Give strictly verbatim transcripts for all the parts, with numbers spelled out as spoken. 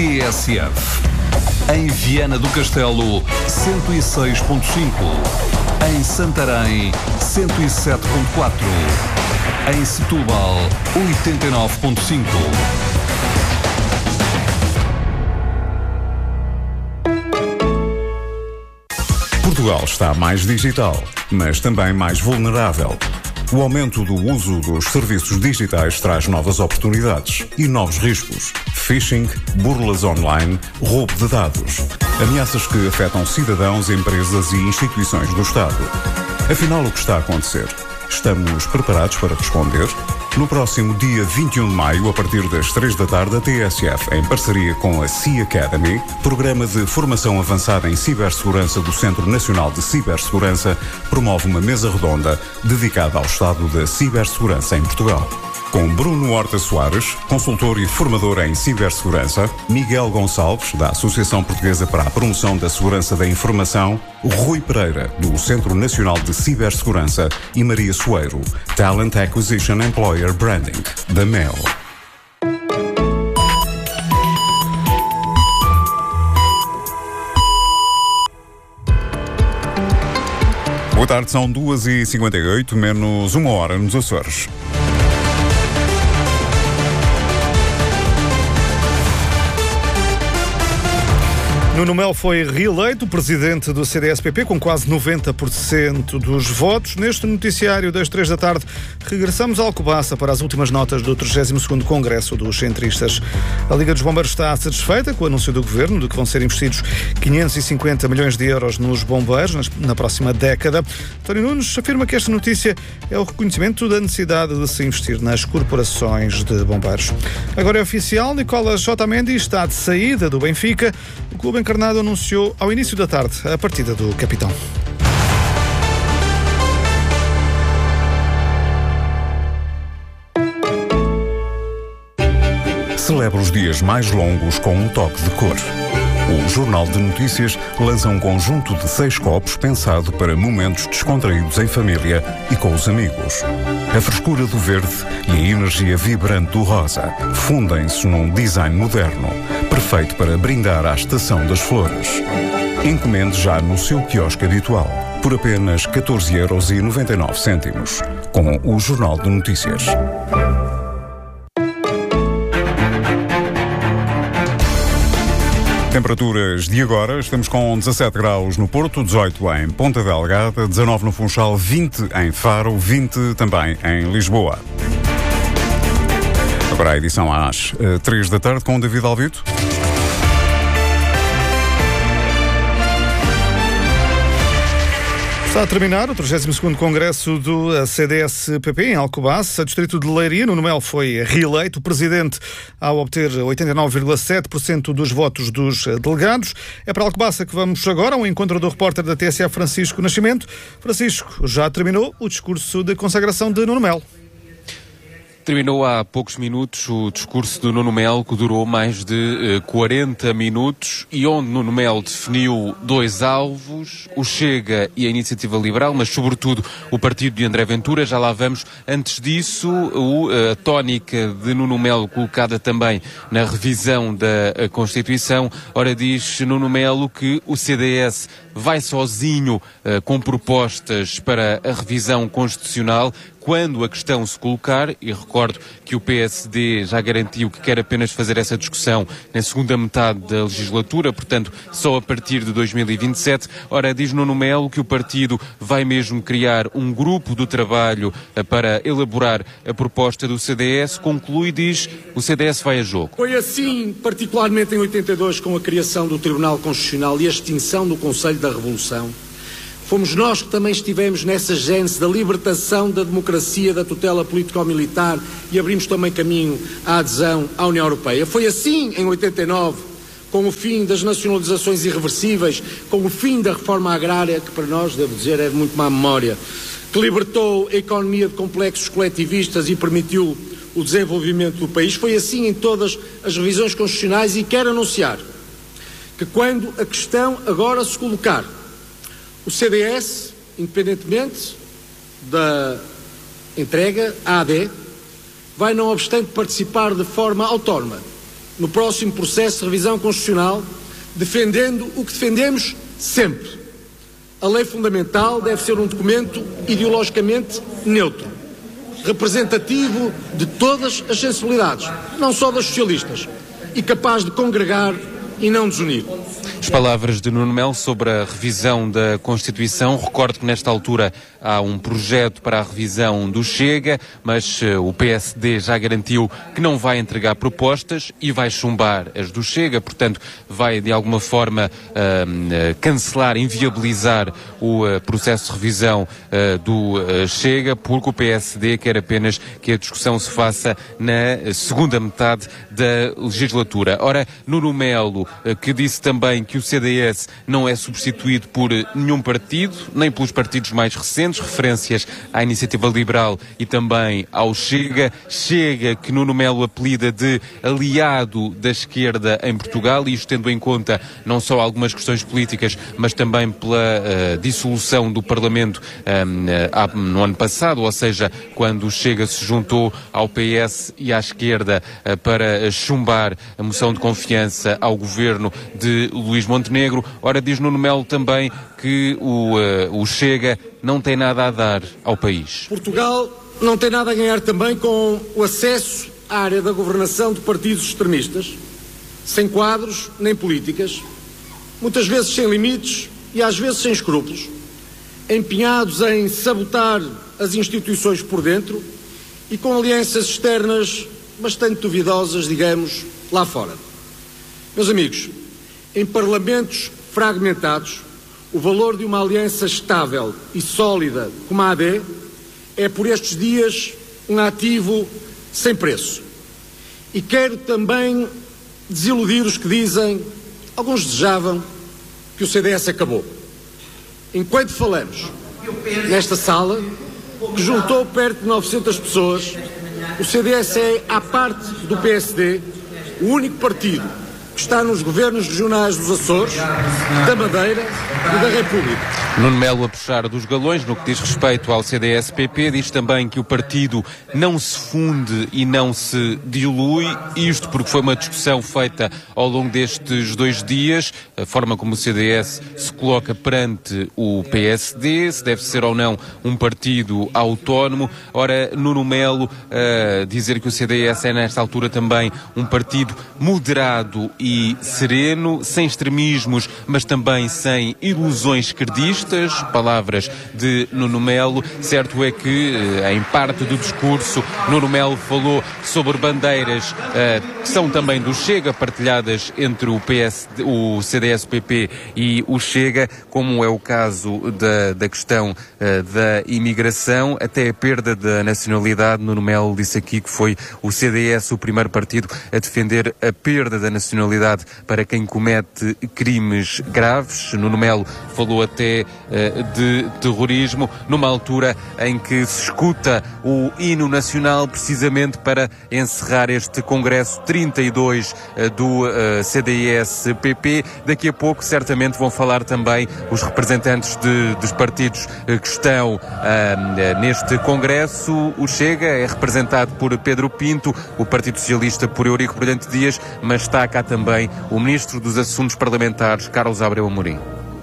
T S F. Em Viana do Castelo, cento e seis ponto cinco. Em Santarém, cento e sete ponto quatro. Em Setúbal, oitenta e nove ponto cinco. Portugal está mais digital, mas também mais vulnerável. O aumento do uso dos serviços digitais traz novas oportunidades e novos riscos. Phishing, burlas online, roubo de dados. Ameaças que afetam cidadãos, empresas e instituições do Estado. Afinal, o que está a acontecer? Estamos preparados para responder? No próximo dia vinte e um de maio, a partir das três da tarde, a T S F, em parceria com a C Academy, Programa de Formação Avançada em Cibersegurança do Centro Nacional de Cibersegurança, promove uma mesa redonda dedicada ao estado da cibersegurança em Portugal. Com Bruno Horta Soares, consultor e formador em cibersegurança, Miguel Gonçalves, da Associação Portuguesa para a Promoção da Segurança da Informação, Rui Pereira, do Centro Nacional de Cibersegurança e Maria Soeiro, Talent Acquisition Employer Branding, da M E L. Boa tarde, são duas e cinquenta e oito, menos uma hora nos Açores. Nuno Melo foi reeleito presidente do C D S P P com quase noventa por cento dos votos. Neste noticiário das três da tarde, regressamos a Alcobaça para as últimas notas do trigésimo segundo Congresso dos Centristas. A Liga dos Bombeiros está satisfeita com o anúncio do Governo de que vão ser investidos quinhentos e cinquenta milhões de euros nos bombeiros na próxima década. António Nunes afirma que esta notícia é o reconhecimento da necessidade de se investir nas corporações de bombeiros. Agora é oficial, Nicolas Otamendi está de saída do Benfica. O clube encarnado anunciou ao início da tarde a partida do capitão. Celebra os dias mais longos com um toque de cor. O Jornal de Notícias lança um conjunto de seis copos pensado para momentos descontraídos em família e com os amigos. A frescura do verde e a energia vibrante do rosa fundem-se num design moderno, perfeito para brindar à estação das flores. Encomende já no seu quiosque habitual, por apenas catorze euros e noventa e nove cêntimos, com o Jornal de Notícias. Temperaturas de agora, estamos com dezassete graus no Porto, dezoito em Ponta Delgada, dezanove no Funchal, vinte em Faro, vinte também em Lisboa. Agora a edição às uh, três da tarde com David Alvito. Está a terminar o trigésimo segundo Congresso do C D S P P em Alcobaça, distrito de Leiria. Nuno Melo foi reeleito presidente ao obter oitenta e nove vírgula sete por cento dos votos dos delegados. É para Alcobaça que vamos agora ao encontro do repórter da T S F, Francisco Nascimento. Francisco, já terminou o discurso de consagração de Nuno Melo? Terminou há poucos minutos o discurso do Nuno Melo, que durou mais de uh, quarenta minutos e onde Nuno Melo definiu dois alvos, o Chega e a Iniciativa Liberal, mas sobretudo o partido de André Ventura. Já lá vamos. Antes disso, o, a tónica de Nuno Melo colocada também na revisão da Constituição. Ora, diz Nuno Melo que o C D S vai sozinho uh, com propostas para a revisão constitucional quando a questão se colocar, e recordo que o P S D já garantiu que quer apenas fazer essa discussão na segunda metade da legislatura, portanto só a partir de dois mil e vinte e sete. Ora, diz Nuno Melo que o partido vai mesmo criar um grupo de trabalho uh, para elaborar a proposta do C D S. Conclui, diz, o C D S vai a jogo. Foi assim, particularmente em oitenta e dois, com a criação do Tribunal Constitucional e a extinção do Conselho da Revolução. Fomos nós que também estivemos nessa gênese da libertação da democracia, da tutela político-militar e abrimos também caminho à adesão à União Europeia. Foi assim em oitenta e nove, com o fim das nacionalizações irreversíveis, com o fim da reforma agrária, que para nós, devo dizer, é de muito má memória, que libertou a economia de complexos coletivistas e permitiu o desenvolvimento do país. Foi assim em todas as revisões constitucionais e quero anunciar que quando a questão agora se colocar, o C D S, independentemente da entrega à A D, vai não obstante participar de forma autónoma no próximo processo de revisão constitucional, defendendo o que defendemos sempre. A lei fundamental deve ser um documento ideologicamente neutro, representativo de todas as sensibilidades, não só das socialistas, e capaz de congregar e não desunir. As palavras de Nuno Melo sobre a revisão da Constituição. Recordo que nesta altura há um projeto para a revisão do Chega, mas uh, o P S D já garantiu que não vai entregar propostas e vai chumbar as do Chega, portanto vai de alguma forma uh, uh, cancelar, inviabilizar o uh, processo de revisão uh, do uh, Chega, porque o P S D quer apenas que a discussão se faça na segunda metade da legislatura. Ora, Nuno Melo, uh, que disse também que o C D S não é substituído por nenhum partido, nem pelos partidos mais recentes, referências à Iniciativa Liberal e também ao Chega. Chega, que Nuno Melo apelida de aliado da esquerda em Portugal, e isto tendo em conta não só algumas questões políticas, mas também pela uh, dissolução do Parlamento um, uh, no ano passado, ou seja, quando o Chega se juntou ao P S e à esquerda uh, para chumbar a moção de confiança ao governo de Luís Montenegro. Ora, diz Nuno Melo também que o, uh, o Chega não tem nada a dar ao país. Portugal não tem nada a ganhar também com o acesso à área da governação de partidos extremistas, sem quadros nem políticas, muitas vezes sem limites e às vezes sem escrúpulos, empenhados em sabotar as instituições por dentro e com alianças externas bastante duvidosas, digamos, lá fora. Meus amigos, em parlamentos fragmentados, o valor de uma aliança estável e sólida como a A D é por estes dias um ativo sem preço. E quero também desiludir os que dizem, alguns desejavam, que o C D S acabou. Enquanto falamos nesta sala, que juntou perto de novecentas pessoas, o C D S é, à parte do P S D, o único partido que está nos governos regionais dos Açores, da Madeira e da República. Nuno Melo a puxar dos galões no que diz respeito ao C D S P P, diz também que o partido não se funde e não se dilui, isto porque foi uma discussão feita ao longo destes dois dias, a forma como o C D S se coloca perante o P S D, se deve ser ou não um partido autónomo. Ora, Nuno Melo uh, dizer que o C D S é nesta altura também um partido moderado e sereno, sem extremismos, mas também sem ilusões esquerdistas, palavras de Nuno Melo. Certo é que, em parte do discurso, Nuno Melo falou sobre bandeiras uh, que são também do Chega, partilhadas entre o, P S, o C D S P P e o Chega, como é o caso da, da questão uh, da imigração, até a perda da nacionalidade. Nuno Melo disse aqui que foi o C D S o primeiro partido a defender a perda da nacionalidade para quem comete crimes graves. Nuno Melo falou até uh, de terrorismo, numa altura em que se escuta o hino nacional, precisamente para encerrar este Congresso trinta e dois uh, do uh, C D S P P. Daqui a pouco certamente vão falar também os representantes de, dos partidos uh, que estão uh, neste Congresso. O Chega é representado por Pedro Pinto, o Partido Socialista por Eurico Brilhante Dias, mas está cá também o Ministro dos Assuntos Parlamentares, Carlos Abreu Amorim.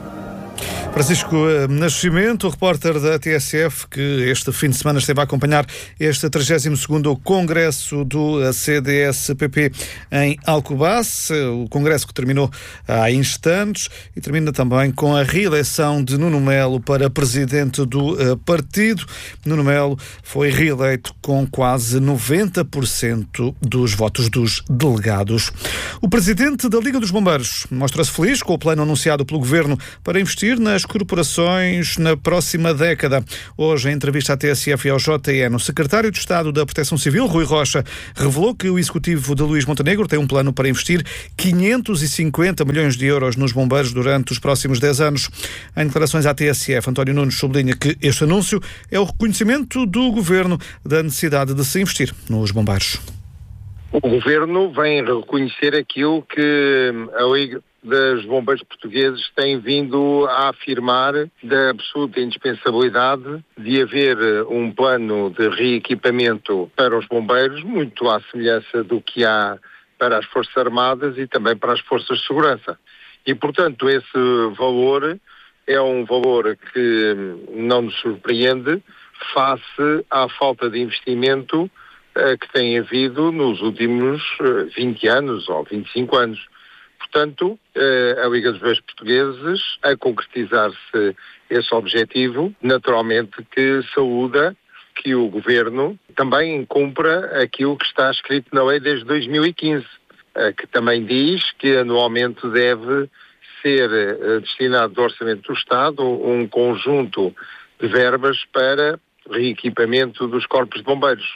Francisco Nascimento, o repórter da T S F, que este fim de semana esteve a acompanhar este trigésimo segundo Congresso do C D S P P em Alcobaça, o congresso que terminou há instantes e termina também com a reeleição de Nuno Melo para presidente do partido. Nuno Melo foi reeleito com quase noventa por cento dos votos dos delegados. O presidente da Liga dos Bombeiros mostra-se feliz com o plano anunciado pelo governo para investir nas corporações na próxima década. Hoje, em entrevista à T S F e ao J N, o secretário de Estado da Proteção Civil, Rui Rocha, revelou que o executivo de Luís Montenegro tem um plano para investir quinhentos e cinquenta milhões de euros nos bombeiros durante os próximos dez anos. Em declarações à T S F, António Nunes sublinha que este anúncio é o reconhecimento do governo da necessidade de se investir nos bombeiros. O governo vem reconhecer aquilo que a Liga dos Bombeiros Portugueses tem vindo a afirmar, da absoluta indispensabilidade de haver um plano de reequipamento para os bombeiros, muito à semelhança do que há para as Forças Armadas e também para as Forças de Segurança. E, portanto, esse valor é um valor que não nos surpreende face à falta de investimento uh, que tem havido nos últimos uh, vinte anos ou vinte e cinco anos. Portanto, uh, a Liga dos Bombeiros Portugueses, a concretizar-se esse objetivo, naturalmente que saúda que o Governo também cumpra aquilo que está escrito na lei desde dois mil e quinze, uh, que também diz que anualmente deve ser uh, destinado do Orçamento do Estado um conjunto de verbas para reequipamento dos corpos de bombeiros.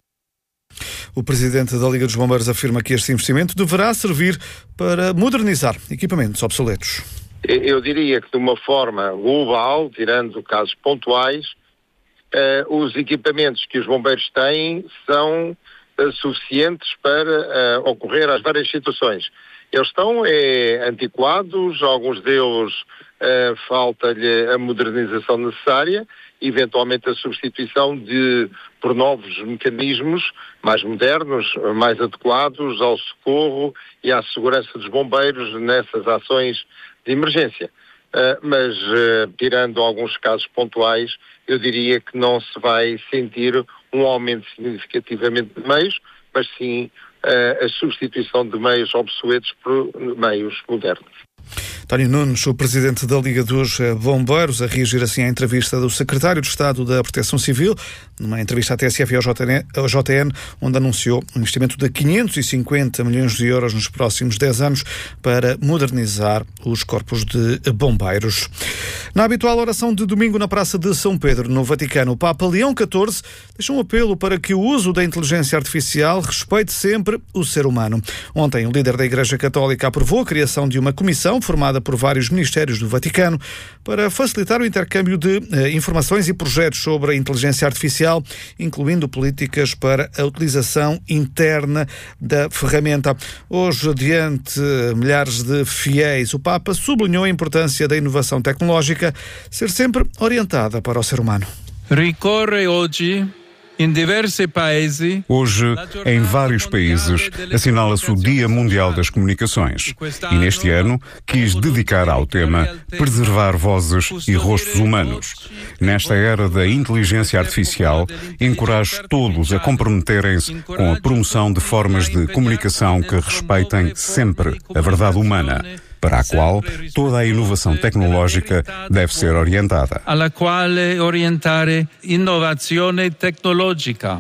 O presidente da Liga dos Bombeiros afirma que este investimento deverá servir para modernizar equipamentos obsoletos. Eu diria que de uma forma global, tirando casos pontuais, uh, os equipamentos que os bombeiros têm são uh, suficientes para uh, ocorrer às várias situações. Eles estão é, antiquados, alguns deles uh, falta-lhe a modernização necessária, eventualmente a substituição de, por novos mecanismos mais modernos, mais adequados ao socorro e à segurança dos bombeiros nessas ações de emergência. Uh, mas, uh, tirando alguns casos pontuais, eu diria que não se vai sentir um aumento significativamente de meios, mas sim uh, a substituição de meios obsoletos por meios modernos. António Nunes, o presidente da Liga dos Bombeiros, a reagir assim à entrevista do secretário de Estado da Proteção Civil, numa entrevista à T S F e ao J N, onde anunciou um investimento de quinhentos e cinquenta milhões de euros nos próximos dez anos para modernizar os corpos de bombeiros. Na habitual oração de domingo na Praça de São Pedro, no Vaticano, o Papa Leão catorze deixou um apelo para que o uso da inteligência artificial respeite sempre o ser humano. Ontem, o líder da Igreja Católica aprovou a criação de uma comissão formada por vários ministérios do Vaticano para facilitar o intercâmbio de eh, informações e projetos sobre a inteligência artificial, incluindo políticas para a utilização interna da ferramenta. Hoje, diante de milhares de fiéis, o Papa sublinhou a importância da inovação tecnológica ser sempre orientada para o ser humano. Ricorre hoje Hoje, em vários países, assinala-se o Dia Mundial das Comunicações e neste ano quis dedicar ao tema preservar vozes e rostos humanos. Nesta era da inteligência artificial, encorajo todos a comprometerem-se com a promoção de formas de comunicação que respeitem sempre a verdade humana, para a qual toda a inovação tecnológica deve ser orientada. Alla quale orientare innovazione tecnologica.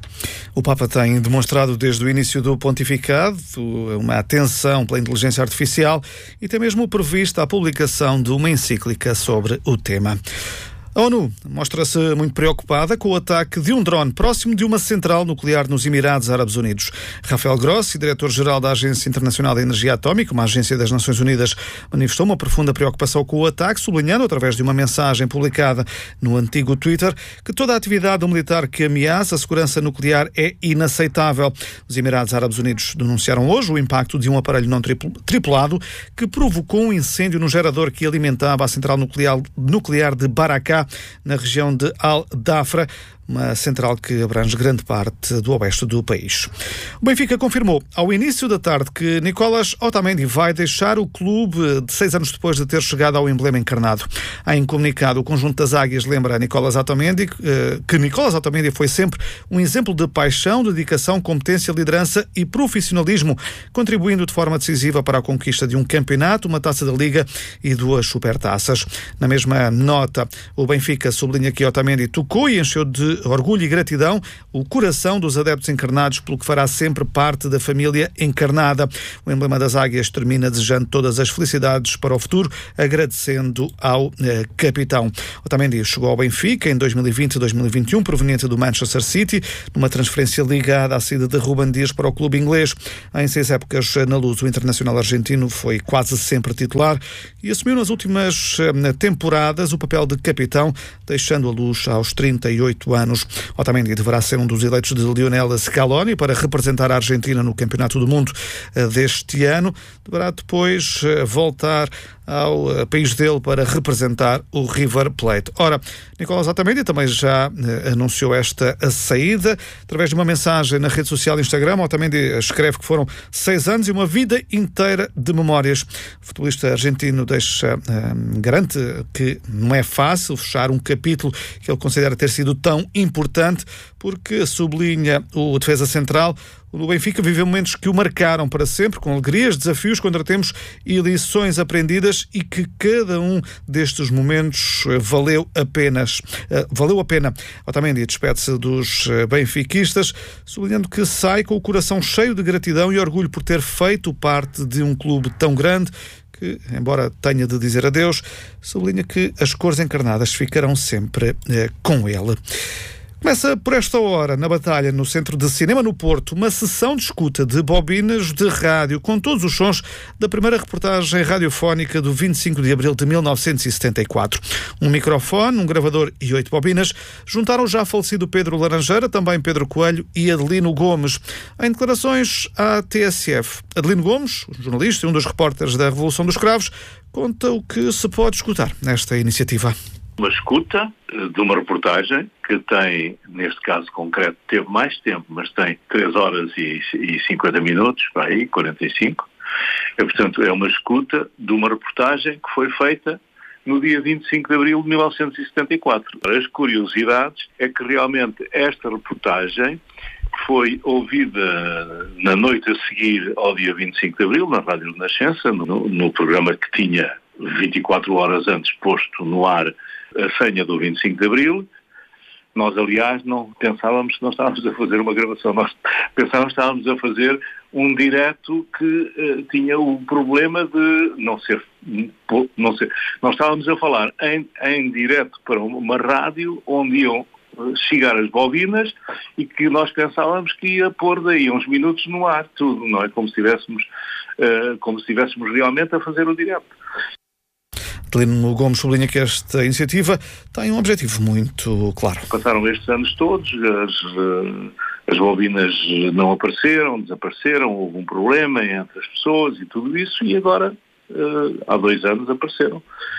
O Papa tem demonstrado desde o início do pontificado uma atenção pela inteligência artificial e tem mesmo previsto a publicação de uma encíclica sobre o tema. A ONU mostra-se muito preocupada com o ataque de um drone próximo de uma central nuclear nos Emirados Árabes Unidos. Rafael Grossi, diretor-geral da Agência Internacional de Energia Atómica, uma agência das Nações Unidas, manifestou uma profunda preocupação com o ataque, sublinhando, através de uma mensagem publicada no antigo Twitter, que toda a atividade militar que ameaça a segurança nuclear é inaceitável. Os Emirados Árabes Unidos denunciaram hoje o impacto de um aparelho não tripulado que provocou um incêndio no gerador que alimentava a central nuclear, nuclear de Barakah, na região de Al-Dafra, uma central que abrange grande parte do oeste do país. O Benfica confirmou ao início da tarde que Nicolas Otamendi vai deixar o clube de seis anos depois de ter chegado ao emblema encarnado. Em comunicado, o conjunto das Águias lembra a Nicolas Otamendi que Nicolas Otamendi foi sempre um exemplo de paixão, dedicação, competência, liderança e profissionalismo, contribuindo de forma decisiva para a conquista de um campeonato, uma taça da Liga e duas supertaças. Na mesma nota, o Benfica sublinha que Otamendi tocou e encheu de orgulho e gratidão o coração dos adeptos encarnados, pelo que fará sempre parte da família encarnada. O emblema das Águias termina desejando todas as felicidades para o futuro, agradecendo ao eh, capitão. Otamendi chegou ao Benfica em dois mil e vinte e dois mil e vinte e um, proveniente do Manchester City, numa transferência ligada à saída de Ruben Dias para o clube inglês. Em seis épocas na Luz, o internacional argentino foi quase sempre titular e assumiu nas últimas eh, temporadas o papel de capitão, deixando a Luz aos trinta e oito anos. Otamendi deverá ser um dos eleitos de Lionel Scaloni para representar a Argentina no Campeonato do Mundo deste ano. Deverá depois voltar ao uh, país dele para representar o River Plate. Ora, Nicolás Otamendi também já uh, anunciou esta a saída. Através de uma mensagem na rede social Instagram, Otamendi escreve que foram seis anos e uma vida inteira de memórias. O futebolista argentino deixa, uh, garante que não é fácil fechar um capítulo que ele considera ter sido tão importante, porque, sublinha o defesa central, o Benfica viveu momentos que o marcaram para sempre, com alegrias, desafios, contratempos e lições aprendidas, e que cada um destes momentos valeu apenas, uh, valeu a pena. Otamendi despede-se dos benfiquistas, sublinhando que sai com o coração cheio de gratidão e orgulho por ter feito parte de um clube tão grande que, embora tenha de dizer adeus, sublinha que as cores encarnadas ficarão sempre uh, com ele. Começa por esta hora, na Batalha, no Centro de Cinema no Porto, uma sessão de escuta de bobinas de rádio com todos os sons da primeira reportagem radiofónica do vinte e cinco de abril de mil novecentos e setenta e quatro. Um microfone, um gravador e oito bobinas juntaram o já falecido Pedro Laranjeira, também Pedro Coelho e Adelino Gomes. Em declarações à T S F, Adelino Gomes, um jornalista e um dos repórteres da Revolução dos Cravos, conta o que se pode escutar nesta iniciativa. Uma escuta de uma reportagem que tem, neste caso concreto, teve mais tempo, mas tem três horas e cinquenta minutos, para aí, quarenta e cinco. E, portanto, é uma escuta de uma reportagem que foi feita no dia vinte e cinco de abril de mil novecentos e setenta e quatro. As curiosidades é que realmente esta reportagem foi ouvida na noite a seguir ao dia vinte e cinco de abril, na Rádio Renascença, no, no programa que tinha vinte e quatro horas antes posto no ar a senha do vinte e cinco de abril. Nós, aliás, não pensávamos que não estávamos a fazer uma gravação, nós pensávamos que estávamos a fazer um direto que uh, tinha o problema de não ser, não ser... Nós estávamos a falar em, em direto para uma rádio onde iam chegar as bobinas e que nós pensávamos que ia pôr daí uns minutos no ar tudo, não é? Como se estivéssemos, uh, como se estivéssemos realmente a fazer o direto. Adelino Gomes sublinha que esta iniciativa tem um objetivo muito claro. Passaram estes anos todos, as, as bobinas não apareceram, desapareceram, houve um problema entre as pessoas e tudo isso, e agora, há dois anos, apareceram.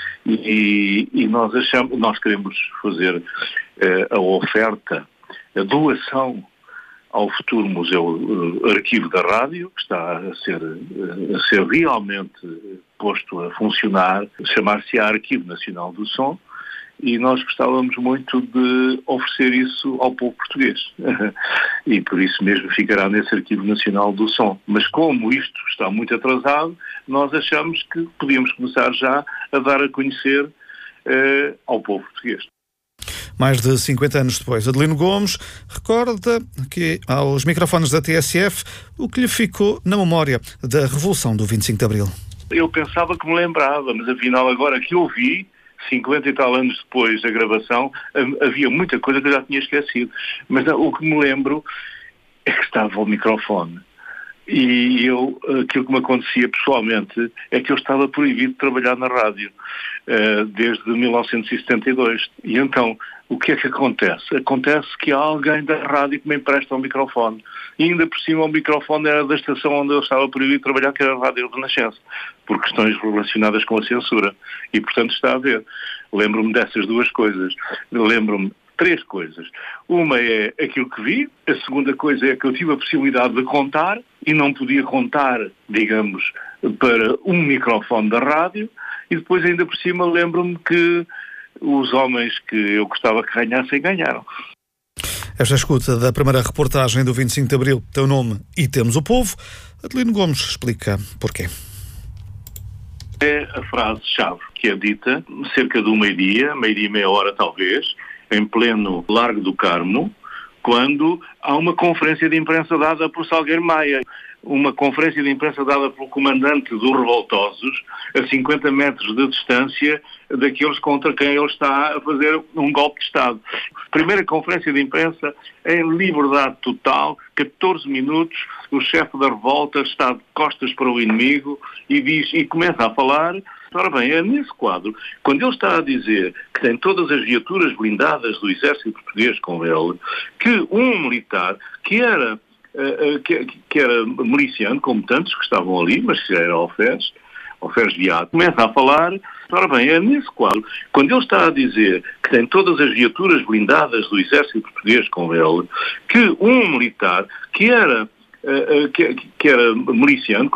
E, e nós achamos, nós queremos fazer a oferta, a doação ao futuro Museu Arquivo da Rádio, que está a ser, a ser realmente posto a funcionar, chamar-se-á Arquivo Nacional do Som, e nós gostávamos muito de oferecer isso ao povo português. E por isso mesmo ficará nesse Arquivo Nacional do Som. Mas como isto está muito atrasado, nós achamos que podíamos começar já a dar a conhecer uh, ao povo português. Mais de cinquenta anos depois, Adelino Gomes recorda que aos microfones da T S F o que lhe ficou na memória da Revolução do vinte e cinco de abril. Eu pensava que me lembrava, mas afinal agora que eu vi, cinquenta e tal anos depois da gravação, havia muita coisa que eu já tinha esquecido. Mas o que me lembro é que estava o microfone. E eu, aquilo que me acontecia pessoalmente é que eu estava proibido de trabalhar na rádio uh, desde mil novecentos e setenta e dois. E então, o que é que acontece? Acontece que há alguém da rádio que me empresta um microfone. E ainda por cima o microfone era da estação onde eu estava proibido de trabalhar, que era a Rádio Renascença, por questões relacionadas com a censura. E, portanto, está a ver. Lembro-me dessas duas coisas. Lembro-me três coisas. Uma é aquilo que vi, a segunda coisa é que eu tive a possibilidade de contar e não podia contar, digamos, para um microfone da rádio, e depois ainda por cima lembro-me que os homens que eu gostava que ganhassem, ganharam. Esta escuta da primeira reportagem do vinte e cinco de abril tem o nome E Temos o Povo. Adelino Gomes explica porquê. É a frase-chave que é dita cerca do meio-dia, meio-dia e meia hora talvez, em pleno Largo do Carmo, quando há uma conferência de imprensa dada por Salgueiro Maia. Uma conferência de imprensa dada pelo comandante dos revoltosos, a cinquenta metros de distância daqueles contra quem ele está a fazer um golpe de Estado. Primeira conferência de imprensa em liberdade total, catorze minutos, o chefe da revolta está de costas para o inimigo e diz, e começa a falar. Ora bem, é nesse quadro, quando ele está a dizer que tem todas as viaturas blindadas do exército português com ele, que um militar que era, uh, uh, que, que era miliciano, como tantos que estavam ali, mas que já era alferes, ao Fersviat, começa a falar. Ora bem, é nesse quadro, quando ele está a dizer que tem todas as viaturas blindadas do exército português com ele, que um militar que era, uh, uh, que, que era miliciano,